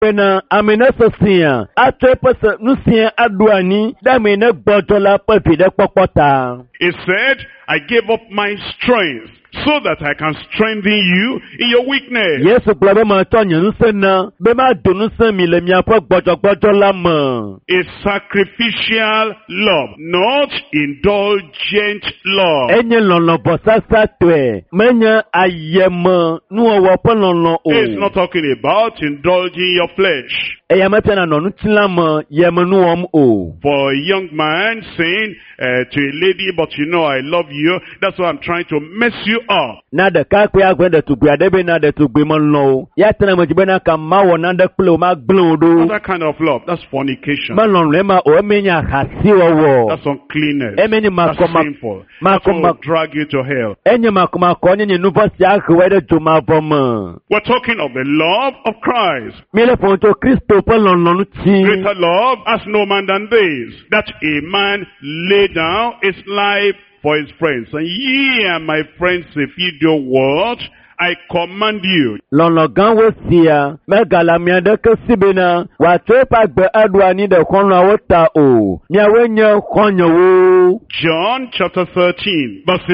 Pena amena sosia atrepa nusia aduani damena botola papide popota. He said, I gave up my strength so that I can strengthen you in your weakness. Yes, blabba matonya nusena bema dunusa milemia po botola ma. A sacrificial love, not indulgent love. Enye lono posasa twe menya ayema nuwa wapolono o. He's not talking about indulging your flesh. Eyamatena no nutilama yemenuom o. For a young man saying to a lady, but you know I love you, that's why I'm trying to mess you up. Nada kakwe agwenda tugbiadebe nada tugbimonlo. Yatena mjibena kama wananda kule magludu. That kind of love, that's fornication. Malon lema omenya hasiwa wo. That's uncleanness. Emeni That's makoma sinful. That's what will drag you to hell. enye makoma konye nye nufasi yake wede jumavoma. We're talking of the love of Christ. Mile ponto Kristo pelon lonu chi. Greater love has no man than this, that a man lay down his life for his friends. And ye are my friends if you do what I command you. Lono ganwe siya, megala miande kesibina, watrepa gbe adwani de kono wota o. Miawenye konyo wo. John chapter 13, verses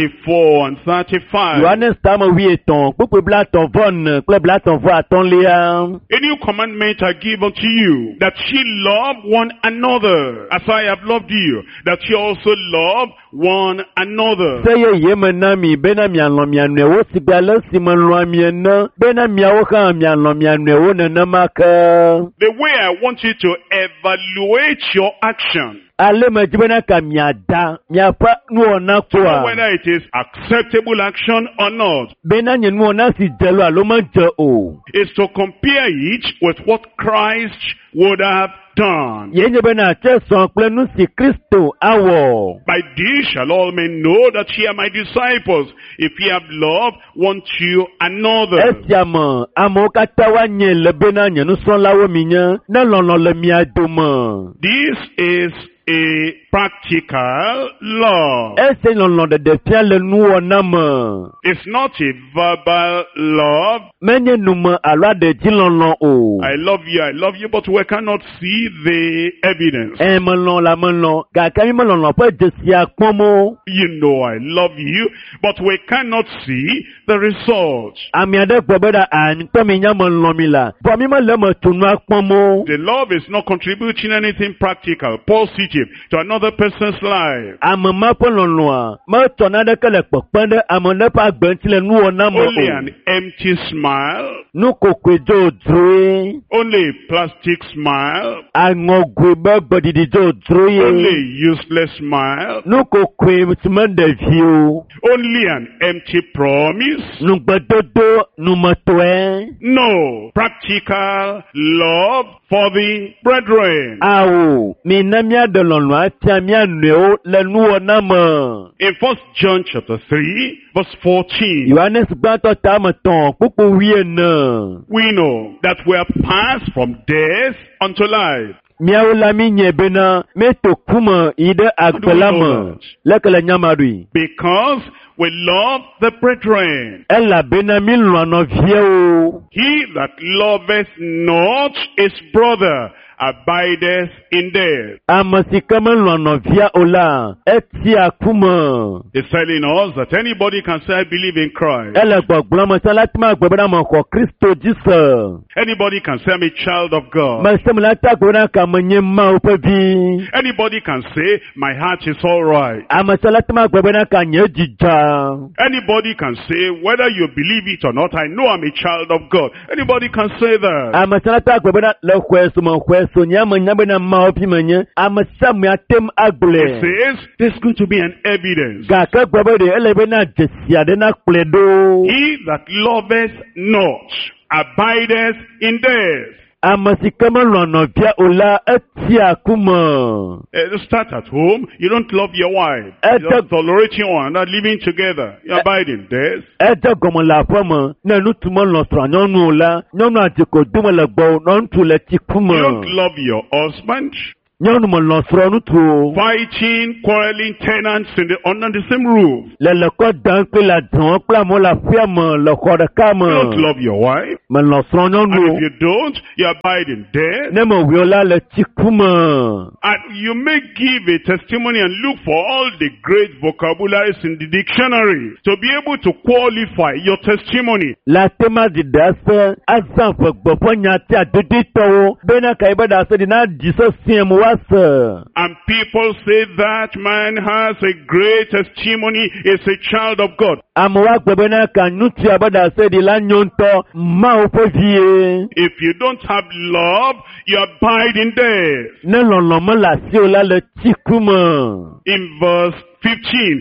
34 and 35. Yohanes tamo wieton, kukwe blaton von, kwe blaton vo aton liya. A new commandment I give unto you, that ye love one another, as I have loved you, that ye also love one another. Seye yeme nami, bena mianlo mianwe wo sigala simanlo miena, bena miawoka mianlo mianwe wo nenamaka. The way I want you to evaluate your action, Ale majibena ka miada, miapa nuona to know kwa. whether it is acceptable action or not, Bena nye nuona si jelo aloma je o. is to compare it with what Christ would have done. Yenye bena che son plenu si Kristo awo. By this shall all men know that ye are my disciples, if ye have love one to another. Esiama, amo katawa nye lebena nye nuson lawo minya, na lono le miaduma. This is a practical love. Ese lono de defia le nuo nama. It's not a verbal love. Menye numa alwa de jilono o. I love you, but we cannot see the evidence. Melon la melon, gakami melon la po jesia komo. You know I love you, but we cannot see the result. Amiade gbobeda an to mi nya melon mi la. Bo mi ma le mo tunu akomo. The love is not contributing anything practical, positive to another person's life. Amama polonwa, ma tonade kele pokpende amone pa gbentile nuo nama Only o. an empty smile, Nu kokwejo drwe. only a plastic smile, Angogwe bodidi jo only a drwe. useless smile, Nu kokwe tumende view. only an empty promise. Nu gbedodo nu motwe. No, practical love for the brethren. Awo, mi namia de lonwa tiamia neo le nuo nama. In 1 John chapter 3, verse 14, Yohanes gbato tamaton, pupu wie na. we know that we are passed from death unto life. Miawo la mi nyebena, me to kuma ide agbelama. Lekele nyamadui. Because we love the brethren. Ela bena mi lwano vieo. He that loveth not his brother abideth in death. Amasikama lwano via ola. Eti akuma. He's telling us that anybody can say, I believe in Christ. Ela gbogbulama salatima gbebena mako Kristo jisa. Anybody can say, I'm a child of God. Masemulata gbebena kamanye ma upevi. Anybody can say, my heart is all right. Amasalatima gbebena kanye jija. Anybody can say, whether you believe it or not, I know I'm a child of God. Anybody can say that. Amasalata gbebena le kwesu man kwesu nyama nyabena ma opi manye. Amasamu ya tem It agbule. says, there's going to be an evidence. Gaka gbebede ele bena jesia dena kledo. He that loveth not abideth in death. Amasikama lwano via ola eti akuma. Start at home. You don't love your wife. You don't tolerate your one. Not living together. You abide in death. Eja gomo la fama. Na nutumo lonsra nyonu ola. Nyonu ajiko dumo le gbo. Nontu le You tikuma. don't love your husband. nyɔnu me lɔ srɔ̃ nutu o. Fighting, quarreling tenants under the same roof. Le kɔ dan kple le adrɔ̃ kple amewo le aƒea me le xɔ ɖeka me. You don't love your wife. Me lɔ srɔ̃ nyɔnu And o. if you don't, you abide in death. Ne me wio la le tsiku me. And you may give a testimony and look for all the great vocabularies in the dictionary to be able to qualify your testimony. La tema di dase azan fɔ gbɔƒe nya ti adoditɔwo bena ka ebe dase di na di sesẽ mu wa se. And people say that man has a great testimony, is a child of God. Ame wa gbe bena ka ŋutsu abe dase di la nyo ŋutɔ Mawu ƒe vie. If you don't have love, you abide in death. Ne lɔlɔ me le asi o la le tsiku me. In verse 15,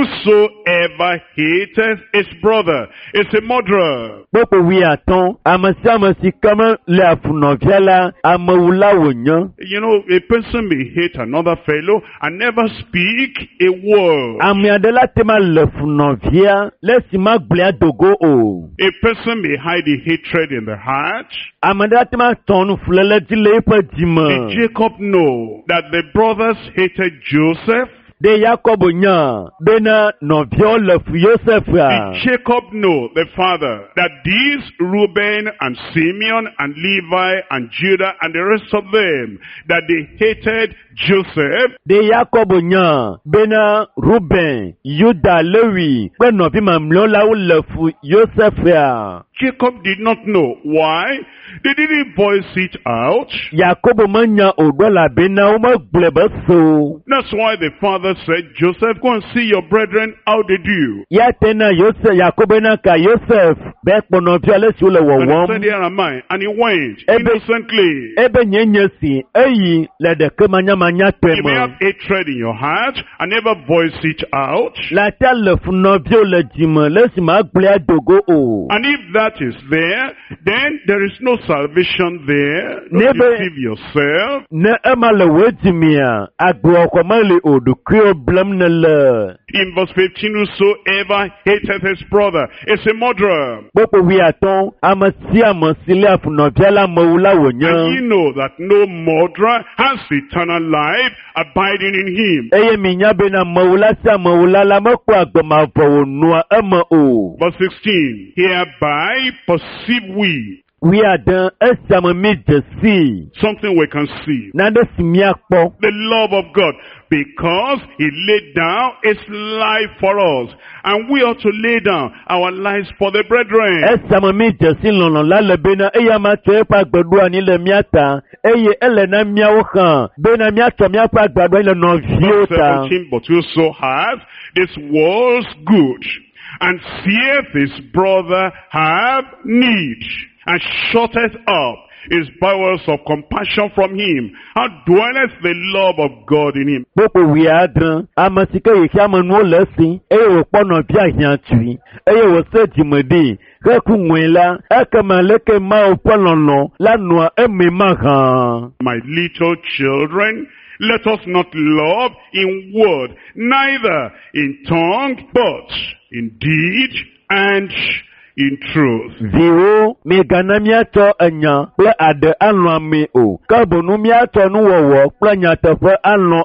whosoever hateth his brother is a murderer. Kpɔkpɔ wi atɔn ame sia ame si ke me le afunɔvia la amewula wònye. You know, a person may hate another fellow and never speak a word. Ame aɖe la tema le funɔvia le si ma gblẽa dogo o. A person may hide a hatred in the heart. Ame aɖe la tema tɔn nu fuléle dzi le eƒe Did dzime. Jacob know that the brothers hated Joseph? De Yakobo nya bena nɔviawo le fu Yosefia. Did Jacob know, the father, that these Reuben and Simeon and Levi and Judah and the rest of them, that they hated Joseph? De Yakobo nya bena Ruben, Yuda, Lewi kple nɔvi mamlɛwo la wo le fu Yosefia. Jacob did not know. Why? They didn't voice it out. Yakobo menya o ɖo elabena wo megblɔe be so. That's why the father said, Joseph, go and see your brethren how they do. Ya tena Yosef Yakobo na ka Yosef be kpɔ nɔvia le si wo le And he wɔwɔm. said, here am I. And he went Ebe- innocently. Ebe nye si eyi le ɖeke manyamanya tɔe You may me. have hatred in your heart and never voice it out. La ta le fu nɔviawo le dzime le si ma gblẽa dogo o. And if that is there, then there is no salvation there. Don't Nebe- deceive yourself. Ne ema le wo dzimea agblɔxɔ mele o ɖokuiwo blem ne le. In verse 15, whosoever hateth his brother is a murderer. Kpɔkpɔ wi atɔn ame sia ame si le afunɔvia la mewu la And ye wònye. know that no murderer has eternal life abiding in him. Eye mi nya bena mewu la sia mewu la mekpɔ agbemavɔ wònua eme o. Verse 16, hereby perceive we Wi ade esia me mi dze si. something we can see. Nane si miakpɔ. The love of God, because he laid down his life for us, and we ought to lay down our lives for the brethren. Esia me mi dze si lɔlɔ la le bena eya ma tsɔ eƒe agbeɖoa ni le mía ta eye ele na míawo hã bena míatsɔ míaƒe agbeɖoa le nɔviwo Verse ta. 17, but whoso hath this world's good, and seeth his brother have need, and shutteth up his bowels of compassion from him, how dwelleth the love of God in him? Kpɔkpɔ wi adre ame si ke yi xea me nuwo le esi eye wòkpɔ nɔvia hiãtui eye wòse dzime ɖee heku ŋue la ekema leke Mawu ƒe lɔlɔ la nɔa eme mahã. My little children, let us not love in word, neither in tongue, but in deed and in truth. Viwo megana míatsɔ enya kple aɖe alɔ ame o ke bonu míatsɔ nuwɔwɔ kple nyateƒe alɔ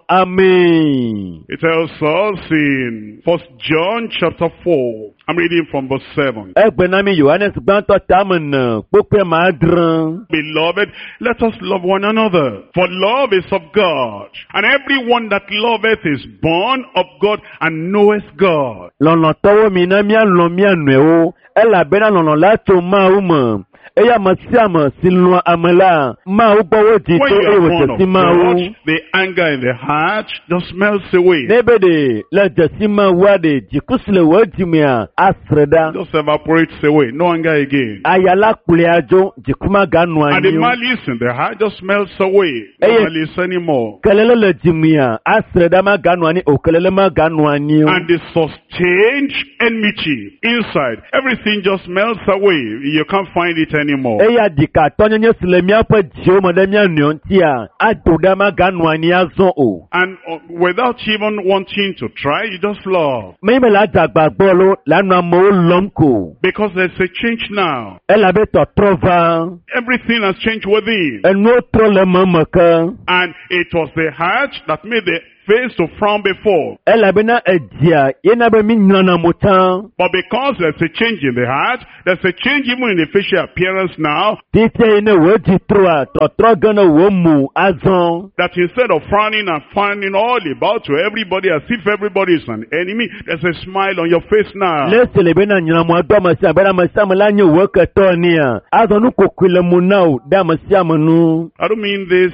ame. It tells us in 1 John chapter 4, I'm reading from verse 7. Egbe na mi Yohanes gbãtɔ tame ne kpokpe ma adre. Beloved, let us love one another, for love is of God. And everyone that loveth is born of God and knoweth God. Lɔlɔtɔwo mi na míalɔ mía nɔewo elabena lɔlɔ la tso Mawu me. Eya ame sia ame si lɔa ame la Mawu gbɔ wodzi When to you eye are born wòsesi of Mawu. God, the anger in the heart just melts away. Ne be ɖe le dzesi Mawua ɖe dziku si le wò dzimea asre ɖa. Just evaporates away. No anger again. Aya la kpulia dzo dziku maganɔ And the anyi o. malice in the heart just melts away. No Hey. malice anymore. Kelele le dzimea asre ɖa maganɔ anyi o kelele maganɔ anyi o. And the sustained enmity inside, everything just melts away. You can't find it anymore. anymore. Eya dika tonyenye silemia pa jio mademia nyontia. Adudama ganwani azon o. And without even wanting to try, you just love. Mime la jagba bolo la nwa mo lomko. Because there's a change now. Ela beto trova. Everything has changed within. Eno trole mamaka. And it was the heart that made the face to frown before. Ela bena edia. Yena be mi nyana mutan. But because there's a change in the heart, there's a change even in the facial appearance now. Tite ine weji troa. Totro gana womu azon. That instead of frowning and frowning all about to everybody as if everybody is an enemy, there's a smile on your face now. Lese le bena nyana mwadwa masya. Bena masya mlanyo weke tonia. Azonu kukwile munau. Da masya manu. I don't mean this,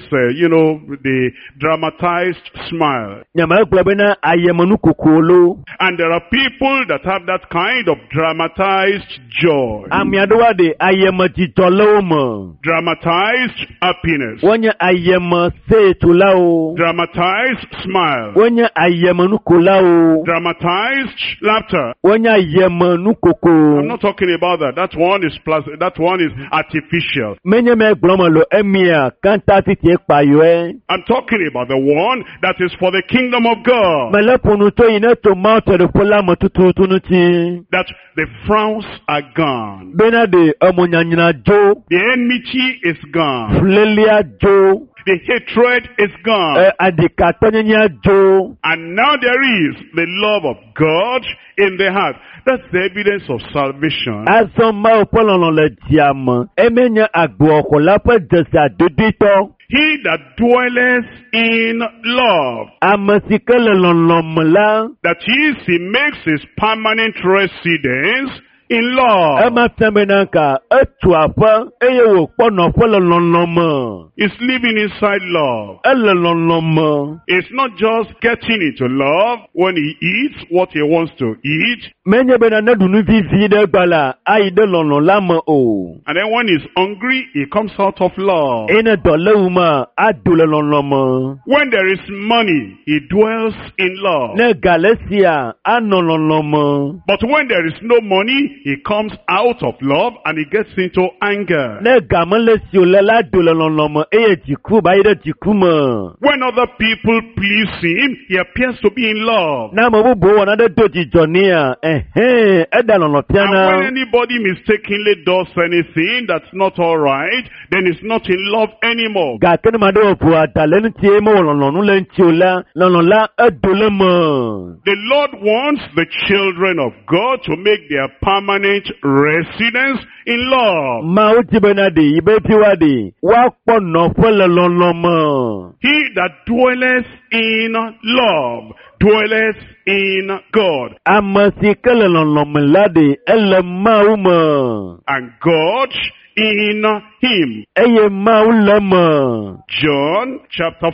the dramatized smile. Nyama ekula bena ayemanu kukuolo. And there are people that have that kind of dramatized joy. Amiadowa de ayema jitoloma. Dramatized happiness. Wanya ayema se tulao. Dramatized smile. Wanya ayema nukulao. Dramatized laughter. Wanya ayema nukuku. I'm not talking about that. That one is artificial. Menye me gloma lo emia kanta titi ekpayoe. I'm talking about the one that is for the kingdom of God. Melepunu to ine to mauta de pola matututunuti. That the frowns are gone. Bena de amunyanyina jo. The enmity is gone. Flelia jo. The hatred is gone. Adikatonyanya jo. And now there is the love of God in the heart. That's the evidence of salvation. Azoma opolono le diama. Emenya agbo okolapa desa dudito. He that dwelleth in love. Amasikele lolomla. That is, he makes his permanent residence in love. Ema temenanka etuapa eyewo pono polololoma. Is living inside love. Elololoma. It's not just getting into love when he eats what he wants to eat. Menye bena nedunu vivi de bala aide lololama o. And then when he's hungry, he comes out of love. Ene doleuma adulololoma. When there is money, he dwells in love. Ne galesia anololoma. But when there is no money, he comes out of love and he gets into anger. Ne gamalesio lela dulololoma eye jiku ba ide jikuma. When other people please him, he appears to be in love. Na mabubo wana de doji jonia. Eda lolopiana. And when anybody mistakenly does anything that's not alright, then he's not in love anymore. Ga kene mado pu adalenu tie mo lolonu lenchiola lolola edolema. The Lord wants the children of God to make their permanent residence in love. Ma ujibena de ibepiwa de wa pono fele loloma. He that dwelleth in love dwelleth in God. Amasikele lolomla de ele mauma. And God in him. Eye maulama. John chapter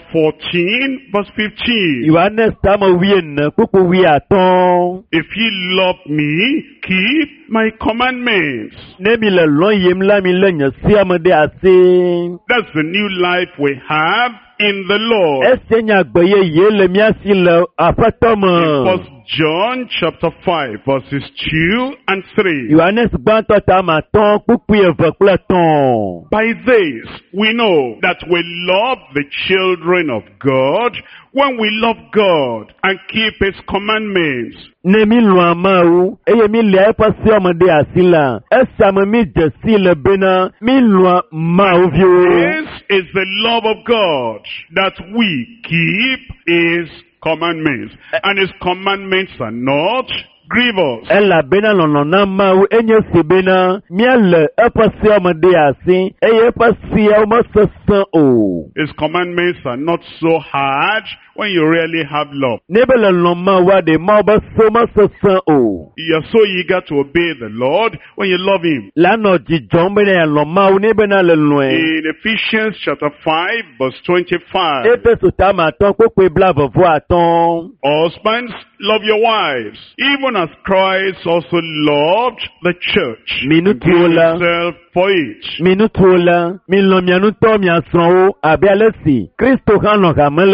14 verse 15. Yohanes tama wien kuku wiaton. If ye love me, keep my commandments. Nemile lon yemla mi lenya siamade ase. That's the new life we have in the Lord. Esenya gboye yele miasi le afatomo. First John chapter 5 verses 2 and 3. Yohanes gbanto tama ton kuku evekle ton. By this we know that we love the children of God when we love God and keep his commandments. Ne mi lwa mau, eye mi le pasi amade asila. Esame mi jesile bena, mi lwa mau vyo. This is the love of God, that we keep his commandments. And his commandments are not grievous. Ela bena lonona mau, enye si bena, miale pasi amade asi, eye pasi amasasa o. His commandments are not so hard when you really have love. Nebele loma wade mauba soma sasa o. You're so eager to obey the Lord when you love him. Lano jijombe ya loma unebena lelwe. In Ephesians chapter 5 verse 25. Epe sutama ton kwe blavo vo aton. Husbands, love your wives, even as Christ also loved the church. Minutuola. Himself for it. Minutuola. Milomianu to miason o abialesi. Kristo hano kamela.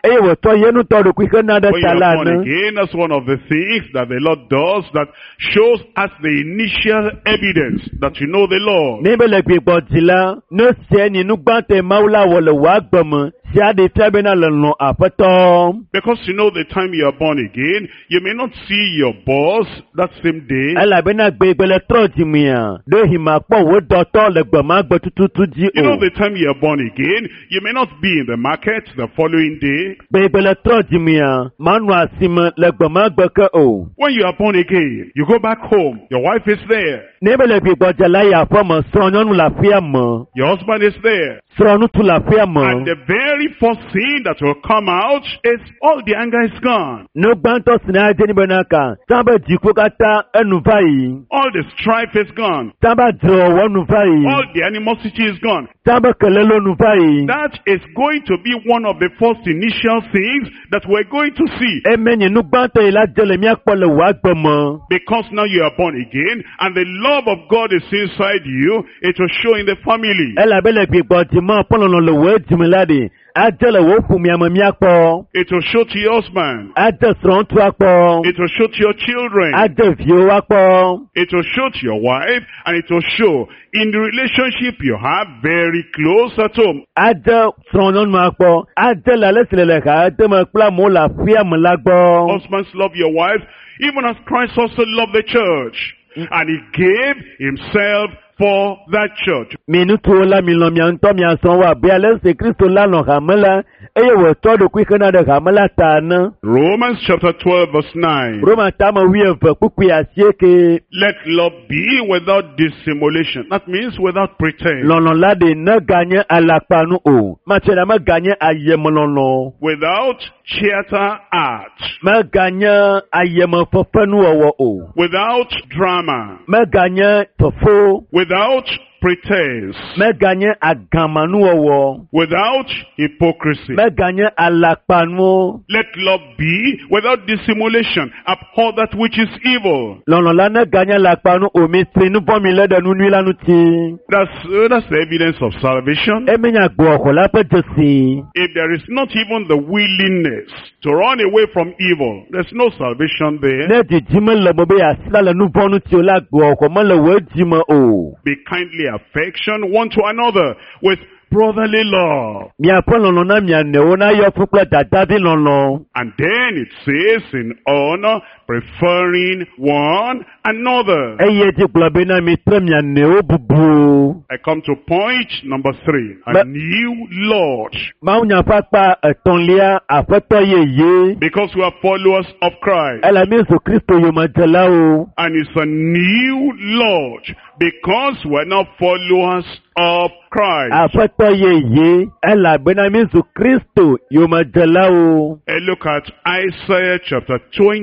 eye wòtɔ yenu tɔ ɖokui xe na ɖe When you ta are la born ne. again, that's one of the things that the Lord does that shows us the initial evidence that you know the Lord. Ne be le gbegbɔ dzi la, ne sie ni nugbãtɔ Mawu la wɔ le wò agbe me, sia ɖe fia bena le lɔ̃ Aƒetɔ. Because you know the time you are born again, you may not see your boss that same day. Elabena gbegbe le trɔ dzi mea, ɖe hima kpɔ wò dɔtɔ le gbe ma gbe tututu dzi You know o. the time you are born again, you may not be in the market the following day. Gbegbe le trɔ dzi mea, manɔ asime le gbe ma gbe ke o. When you are born again, you go back home, your wife is there, Ne be le gbegbɔ dze la yi aƒe me, srɔ̃nyɔnu le aƒea me, your husband is there. srɔ̃nutu le aƒea And me. the very first thing that will come out is all the anger is gone. Nugbãtɔ si ne adze ni bena ka, ta be dziku katã enu va yi, All the strife is gone. ta be dzrewɔwɔ nu va yi, All the animosity is gone. ta be kelelo nu va yi. That is going to be one of the first initial things that we're going to see. Eme nye nugbãtɔ yi la dze le míakpɔ le wò agbe me. Because now you are born again and the love of God is inside you, it will show in the family. Elabe le gbegbɔ dzi me ƒelɔlɔ le wò dzime la ɖe, adze le wò ƒomea me míakpɔ, It will show to your husband. adze srɔ̃ŋutua kpɔ, It will show to your children. adze viwo wa kpɔ, It will show to your wife, and it will show in the relationship you have very close at home. adze srɔ̃nyɔnua kpɔ, adze le ale si le xa ede me kple amewo le aƒea me la gbɔ. Husbands, love your wife, even as Christ also loved the church. And he gave himself for that church. Mi nutuwo la mi lɔ̃ mia ŋutɔ mia srɔ̃ wo abe ale si Kristo la lɔ̃ hame la, eye wòtɔ ɖokui xena ɖe hame la ta ne. Romans chapter 12 verse 9. Roma tame 12 kpukpui 9. Let love be without dissimulation. That means without pretense. Lɔlɔ la ɖe ne ganye alakpanu o. Matsɛ la meganye ayemelɔlɔ. Without theater art. Meganye ayemefefenuwɔwɔ o. Without drama. Meganye fefo. Without pretense. Meganye agamanuwɔwɔ. Without hypocrisy. Meganye alakpanu. Let love be without dissimulation. Abhor that which is evil. Lɔlɔ la ne ganye alakpanu o. Mi tri nuvɔ mi le ɖe nunui la ŋuti. That's the evidence of salvation. Emenya gbɔxɔ la ƒe dzesi. If there is not even the willingness to run away from evil, there's no salvation there. Ne dzidzime le me be asi la le nuvɔ ŋuti o la gbɔxɔ mele wò dzime o. Be kindly affection one to another with brotherly love. Miaƒe lɔlɔ na mia nɔewo na yɔ fu kple dadavi lɔlɔ. And then it says in honor, preferring one another. Eye dzi gblɔ be na mi tre mia nɔewo bubu. I come to point number 3. A new Lord. Mawunya ƒe akpa etɔ̃lia aƒetɔ yeye. Because we are followers of Christ. Ele mi zu Kristo yomedzelawo. And it's a new Lord. Because we're now followers of Christ. Aƒetɔ yeye elabena mi zu Kristo yomedzelawo. And look at Isaiah chapter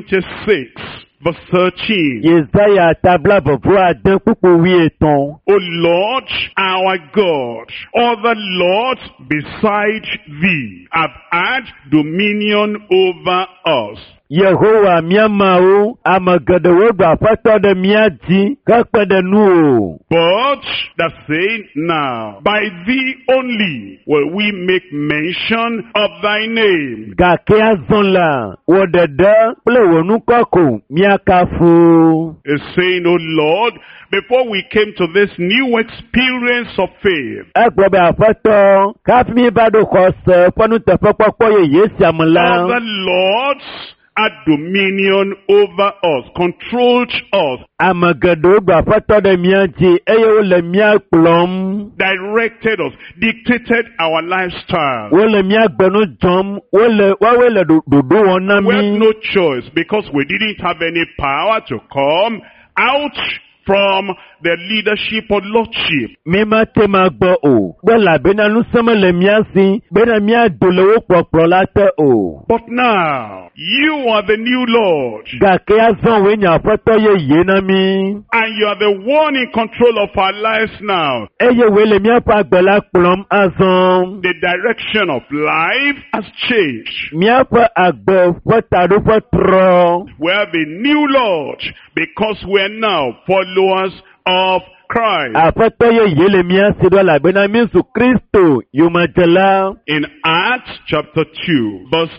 26. Verse 13. Yesaya tabla vɔvɔ ade kpukpu 13. O Lord, our God, other lords beside thee have had dominion over us. Yehowa miamawo ame geɖewo ɖo aƒetɔ ɖe mía dzi hekpe ɖe nuwo. But the saying now, by thee only will we make mention of thy name. Gake azɔ la, wò ɖeɖe kple wò nukɔ ko miakafu. Is saying, O Lord, before we came to this new experience of faith, Egblɔ be aƒetɔ, kafi mi va ɖo xɔse ƒe nuteƒekpɔkpɔ yeye sia me la. other lords had dominion over us, controlled us, Ame geɖewo ɖo aƒetɔ ɖe mía dzi eye wole mía kplɔm. directed us, dictated our lifestyle. Wole mía gbenu dzɔm. Woawoe le ɖoɖo wɔm na We had mí. no choice because we didn't have any power to come out from the leadership or lordship. Mi mate ma gbɔ o. Be elabena nusẽme le mía si bena míado le wo kpɔkplɔ la te o. But now, you are the new Lord. Gake azɔ woe nye aƒetɔ yeye na mí. And you are the one in control of our lives now. Eye woe le míaƒe agbe la kplɔm azɔ. The direction of life has changed. Míaƒe agbe ƒe taɖoƒe trɔ. We have a new Lord because we are now followers of Christ. Aƒetɔ yeye le mía si ɖo elabena míezu Kristo yomedzela. In Acts chapter 2, verse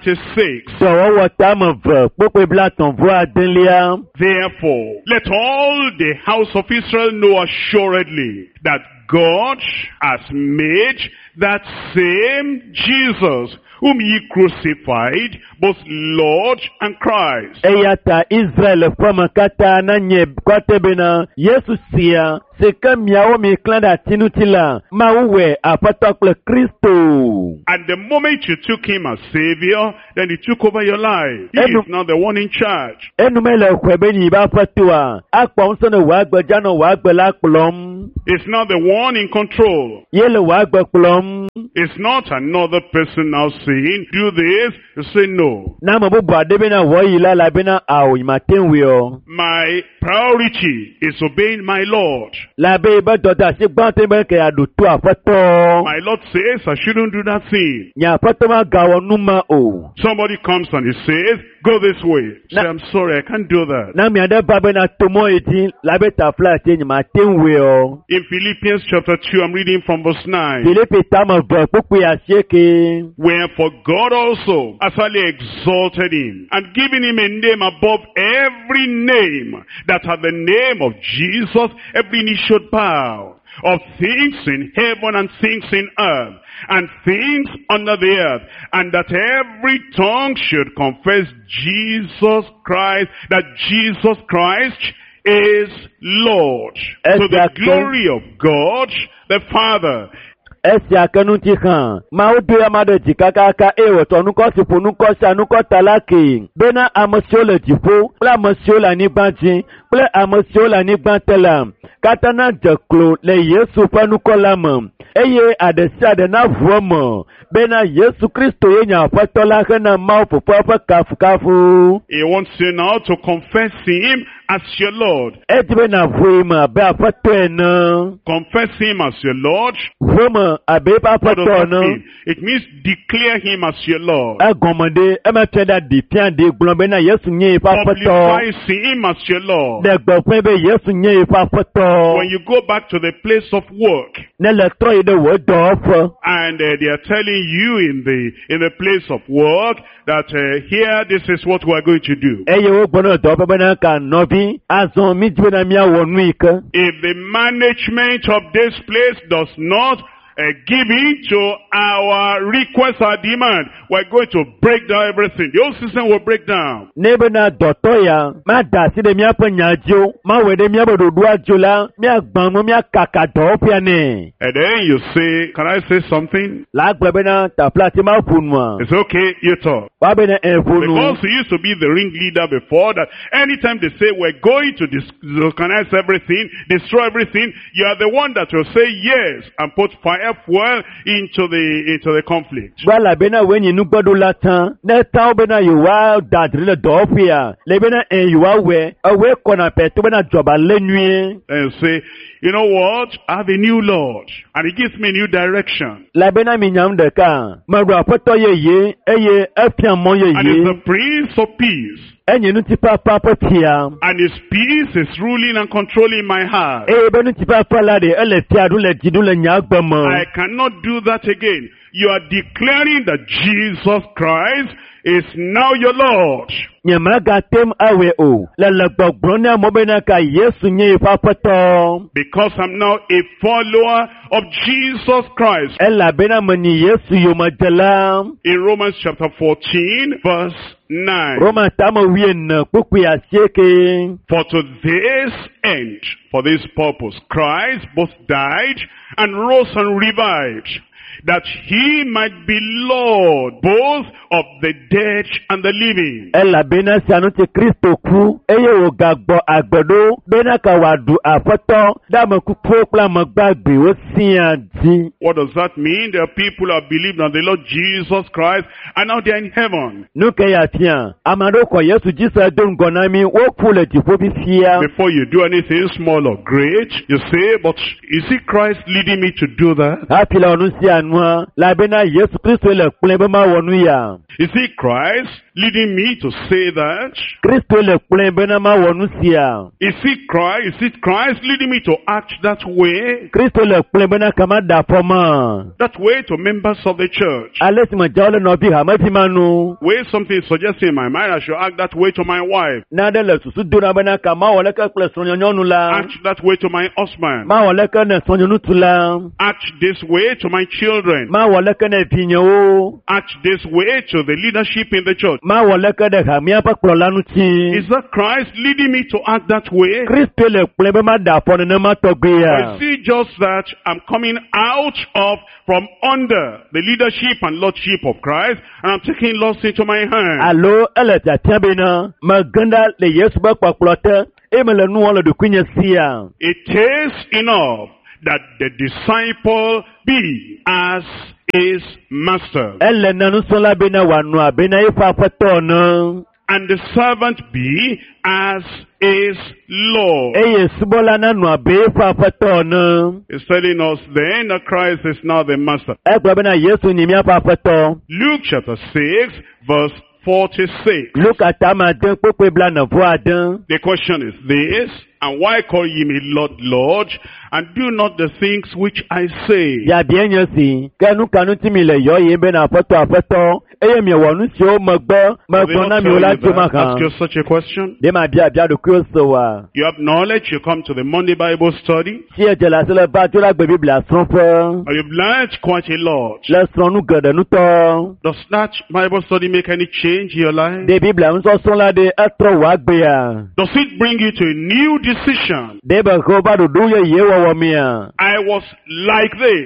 36. Dɔwɔwɔ tame ve kpokpe blaetɔ̃-vɔ-adelia. Therefore, let all the house of Israel know assuredly that God has made that same Jesus whom ye crucified, both Lord and Christ. Eya ta Israel ƒeme katã nanye kɔte bena Yesu sia si ke miawo miklẽ ɖe ati ŋuti la, Mawu wɔe Aƒetɔ kple Kristo. At the moment you took him as Savior, then he took over your life. He is now the one in charge. Enume le xɔe be nyi ba Aƒetɔa, akpɔ ŋusẽ ne wò agbedza nɔ wò agbe la kplɔm. He's now the one in control. Ye le wò agbe kplɔm. It's not another person now saying, do this, you say no. Na ame bubu aɖe bena wɔyi la labena awo nyimate ŋui o. My priority is obeying my Lord. Labe be dɔda asi gbãtɔ be ke aɖo to Aƒetɔ. My Lord says I shouldn't do that thing. Nye Aƒetɔ magawɔ nu ma o. Somebody comes and he says, go this way. Say, I'm sorry, I can't do that. Na mi aɖe ba bena tomo edi labe tafla ati nyimate ŋui o. In Philippians chapter 2, I'm reading from verse 9. Filipi tame ve kpukpui asieke. Wherefore God also has highly exalted him, and given him a name above every name, that at the name of Jesus every knee should bow, of things in heaven and things in earth, and things under the earth, and that every tongue should confess Jesus Christ, that Jesus Christ is Lord. To the glory of God the Father. Esia ke ŋuti hã, Mawu do ama ɖe dzi kakaka eye wòtsɔ nukɔ si ƒo nukɔ sia nukɔ ta la kee, bena ame siwo le dziƒo kple ame siwo le anyigba dzi kple ame siwo le anyigba te la, katã nadze klo le Yesu ƒe nukɔ la me, eye aɖe sia aɖe naʋu eme, bena Yesu Kristo ye nye Aƒetɔ la hena Mawu Fofoa ƒe kafukafu. He wants you now to confess him as your Lord. Edi bena ʋue me abe Aƒetɔ ene. Confess him as your Lord. Ʋue me abe eƒe What does Aƒetɔ that ene. mean? It means declare him as your Lord. Egɔme ɖe emetrɔ ɖe aɖi fia ɖe gblɔ bena Yesu nye yeƒe Aƒetɔ. Publicize him as your Lord. Ɖe gbeƒẽ be Yesu nye yeƒe Aƒetɔ. When you go back to the place of work, Ne le trɔ yi ɖe wò dɔwɔƒe. and they are telling you in the place of work that here this is what we are going to do. Eye wo gbɔna dɔwɔƒe bena ka nɔvi azɔ mi di bena miawɔ nu yi ke. If the management of this place does not give in to our request, our demand, we're going to break down everything. The whole system will break down. Ne bena dɔtɔ ya ma da asi ɖe miaƒe nyadziwo, ma wɔe ɖe miaƒe ɖoɖoa dzo la, miagbã nu miakaka dɔwɔƒea nɛ. And then you say, can I say something? La agblɔ bena tafla ti ma ƒo nua. It's okay, you talk. Wa bena ƒo nu. Because he used to be the ringleader before, that anytime they say we're going to disorganize everything, destroy everything, you are the one that will say yes and put fire fuel into the conflict. Gbala bena we nyi nugbɔɖo la tã, ne tãwo bena yewoa da dri le dɔwɔƒea, le bena yewoa wɔe, ewoe kɔna pɛto bena dzɔba le nyuie. And say, you know what? I have a new Lord, and he gives me a new direction. La bena mi nyam ɖeka, meɖo Aƒetɔ yeye, eye efia mɔ And he's the yeye. Prince of Peace. Enye ŋutifafa ƒe fia. And his peace is ruling and controlling my heart. Eye be ŋutifafa la ɖe ele fia ɖu le dzi ɖu le nye agbe I me. cannot do that again. You are declaring that Jesus Christ is now your Lord. Nye magatem awɔe o. Le gbɔgblɔm ne amewo bena ka Yesu nye yeƒe Aƒetɔ. Because I'm now a follower of Jesus Christ. Elabena menyi Yesu yomedzela. In Romans chapter 14, verse 9. Roma tame wuiene kpukpui asieke. For to this end, for this purpose, Christ both died and rose and revived, that he might be Lord both of the dead and the living. Elabena sia ŋuti Kristo ku, eye wògagbɔ agbeɖo bena ka wòaɖu Aƒetɔ ɖe ame kukuwo kple ame gbagbewo siaa dzi. What does that mean? There are people who have believed on the Lord Jesus Christ, and now they are in heaven. Nu ke ya fia, ame aɖewo kɔ Yesu dzi se do ŋgɔ na mi, woku le dziƒo fifia. Before you do anything small or great, you say, but is it Christ leading me to do that? Hafi le wɔ nu sia nua, labena Yesu Kristo le kplɔe be mawɔ nu ya. Is it Christ leading me to say that? Kristo le kplɔe bena mawɔ nu sia. Is it Christ leading me to act that way? Kristo le kplɔe bena kama da fɔ ma. That way to members of the church. Ale si me dzawo le nɔvi hame fi ma nu. Way something is suggesting in my mind, I should act that way to my wife. Na ɖe le susu dona bena kama wɔ leke kple srɔ̃nyɔnu la. Act that way to my husband. Ma wɔ leke ne srɔ̃nyɔnu tu la. Act this way to my children. Ma wɔ leke ne vinyewo. Act this way to the leadership in the church. Ma wɔ leke ɖe hamia ƒe kplɔla ŋuti. Is that Christ leading me to act that way? Kristo le kplɔe be ma da afɔ nenema tɔgbea. I see just that I'm coming out from under the leadership and lordship of Christ, and I'm taking laws into my hand. Alo ele tiatia bena megenda le Yesu be kpɔkplɔ te eme le nuwɔ le ɖokui nye sia. It is enough that the disciple be as his master, Ele na nusrɔ̃la bena wòanɔ bena eƒe aƒetɔ ne. and the servant be as his Lord. Eye subɔla nanɔ abe eƒe aƒetɔ ne. He's telling us then that Christ is now the master. Egblɔ bena Yesu nye míaƒe aƒetɔ. Luke chapter 6 verse 46. Luka tame ade kpekpe blaene-vɔ-ade. The question is this: and why call ye me Lord, Lord, and do not the things which I say? Biabia nye si, ke nu ka nu ti mi le yɔ ye bena aƒetɔ aƒetɔ, eye miewɔ nu siwo megblɔ na mi la tso ma Ask hã. you such a question. De ma biabia ɖokuiwo se wa. You have knowledge, you come to the Monday Bible study, Si edze le ase le va tso la gbe Biblia srɔ̃ƒe. and you've learned quite a lot. Le srɔ̃nu geɖe nutɔ. Does that Bible study make any change in your life? De Biblia nusɔsrɔ̃ la de etrɔ wò agbea. Does it bring you to a new decision? De be he va ɖoɖo yeye wɔwɔ mia. I was like this.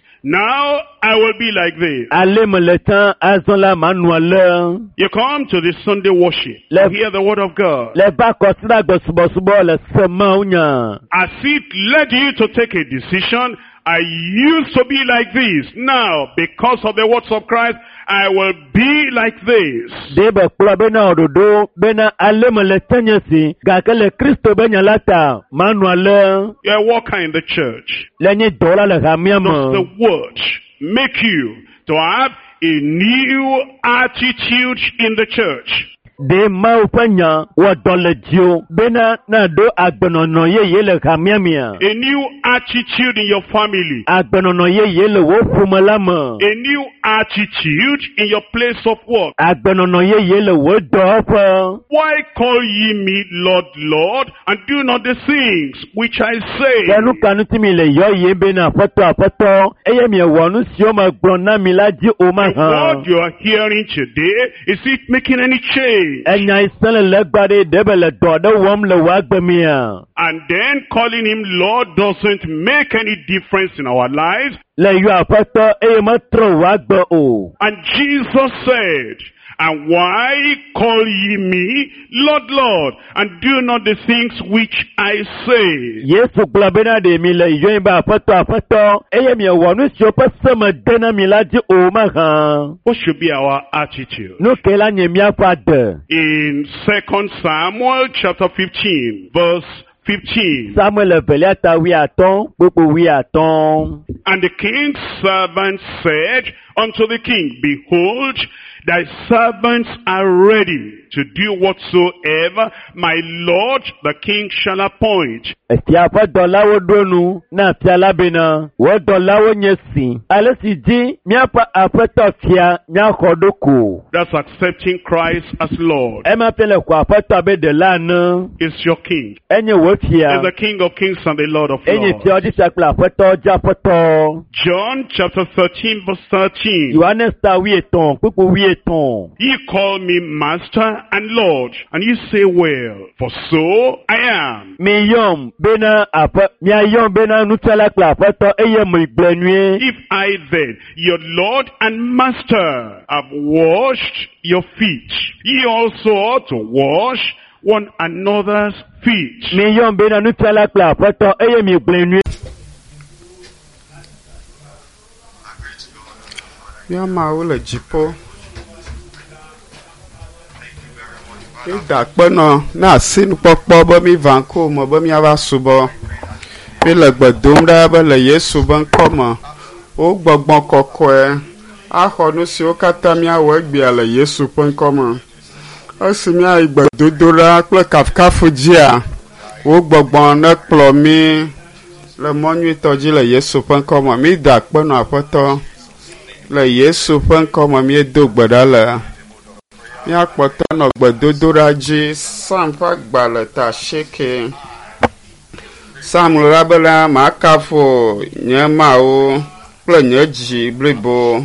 Now I will be like this. Ale me le tsã azɔ la ma nua le. You come to the Sunday worship, Le- hear the word of God. Le va kɔsi la gbe subɔsubɔ le se mawo nya. As it led you to take a decision, I used to be like this. Now, because of the words of Christ, I will be like this. De be kplɔ bena ɖoɖo bena ale me le tsã nye si gake le Kristo be nya la ta ma nua le. You're a worker in the church. Le nye dɔwɔla le hamia Does the me. word make you to have a new attitude in the church? De Mawu ƒe nya wɔ dɔ le dziwo bena na ɖo agbenɔnɔ yeye le hamia mea. A new attitude in your family? Agbenɔnɔ yeye le wo ƒome la me. A new attitude in your place of work? Agbenɔnɔ yeye le wo dɔwɔƒe. Why call ye me Lord, Lord, and do not the things which I say? Le nu ka nu ti mi le yɔ ye bena aƒetɔ aƒetɔ eye miewɔ nu siwo megblɔ na mi la dzi o ma The hã. word you are hearing today, is it making any change? Enya isẽ le legba ɖe de be le dɔ aɖe wɔm le wo agbe mea. And then calling him Lord doesn't make any difference in our lives. Le yɔ aƒetɔ eye metrɔ wo agbe o. And Jesus said, and why call ye me Lord, Lord, and do not the things which I say? Yesu gblɔ bena ɖe mi le yɔe be aƒetɔ aƒetɔ eye miewɔ nu siwo ƒe se me de na mi la dzi o ma hã. What should be our attitude? Nu ke la nye míaƒe ade. In 2 Samuel chapter 15, verse 15. Samuel evelia ta 15 kpokpo 15. And the king's servant said unto the king, behold, thy servants are ready to do whatsoever my lord the king shall appoint. Efia ƒe dɔlawo ɖo nu na fia la bena wo dɔlawo nye si. Ale si dzi míaƒe aƒetɔ fia míaxɔ ɖo ko. That's accepting Christ as Lord. Ema ƒe le xɔ aƒetɔ be ɖela ne. Is your king. Enye wo Is fia. the King of kings and the Lord of Enye lords. fia ɔdzi fia kple aƒetɔ dzi aƒetɔ. John chapter 13 verse 13. Yohanes ta 13 kpokpo 13. Ye call me master and Lord, and ye say well, for so I am. Mi yɔm bena miayɔm bena nufiala kple aƒetɔ eye mi gblɔ nyuie. If I then, your Lord and Master, have washed your feet, ye also ought to wash one another's feet. Mi yɔm bena nufiala kple aƒetɔ eye mi gblɔ nyuie. Míamawo le dziƒo. Mída kpenɔ na asinukpɔkpɔ be mí va ŋkume be míava subɔ. Mí le gbe dom ɖa be le Yesu be ŋkɔme, wo gbɔgbɔ kɔkɔe axɔ nu siwo katã míawɔ egbea le Yesu ƒe ŋkɔme. esi mia igbedodora kple kafukafu dzia wo gbɔgbɔ ne kplɔ mi le mɔ nyuitɔ dzi le Yesu ƒe ŋkɔme. Mi da akpenɔ aƒetɔ le Yesu ƒe ŋkɔme miedo gbe ɖa le miakpɔtɔ nɔ gbedodoɖa dzi. Sam ƒe agbalẽ ta sheke Sam la bela makafu nye mawo kple nye dzi blibo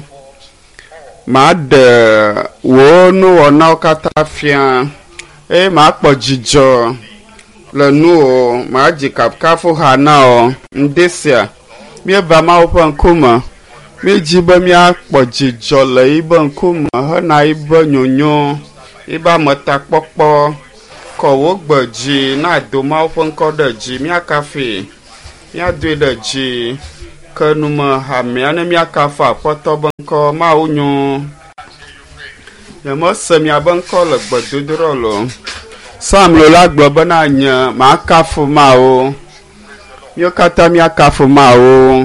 maɖe wo nuwɔnawo katã fia eye makpɔ dzidzɔ le nuwo madzi kafukafu ha na wo. Ŋdesia mieva Mawu ƒe ŋkume míedzi be míakpɔ dzidzɔ le yibe ŋkume hena yibe nyonyo yibe ametakpɔkpɔ kɔ wo gbe dzi na do Mawu ƒe ŋkɔ ɖe dzi míakafi míadoe ɖe dzi ke nume hamea ne míakafu aƒetɔ be ŋkɔ Mawu nyo. Nyemese miabe ŋkɔ le gbedodoɖa lo. Sam la gblɔ bena nye makafu Mawu. Mío katã míakafu Mawu.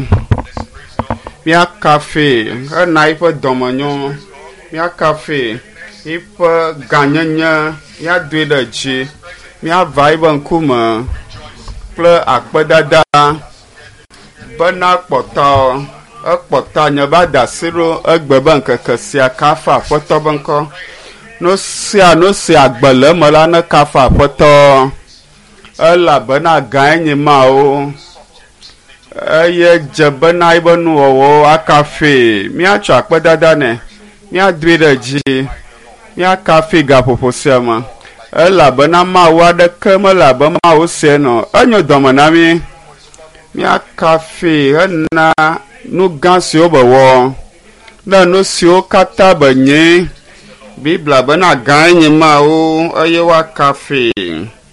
Míakafi hena yiƒe dɔmenyo. Míakafi yiƒe gãnyenye. Míadoe ɖe dzi. Míava yibe ŋkume kple akpedada bena kpɔtɔ ekpɔtɔ nye ba da asi ɖo egbe be ŋkeke sia kafa aƒetɔ be ŋkɔ. No sia agbe le eme la ne kafa aƒetɔ elabena gãe nye Mawu eye dze bena yibe nuwɔwɔ akafi míatsɔ akpedada nɛ míadoe ɖe dzi míakafi gaƒoƒo sia me elabena Mawu aɖeke mele abe Mawu sia nɔ enyo dɔme na mi. Míakafi hena nu gã siwo be wɔ ne nu siwo katã be nye Biblia bena gãe nye Mawu eye woakafi